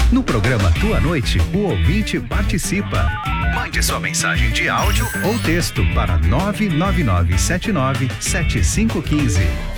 No programa Tua Noite, o ouvinte participa. Mande sua mensagem de áudio ou texto para 999797515.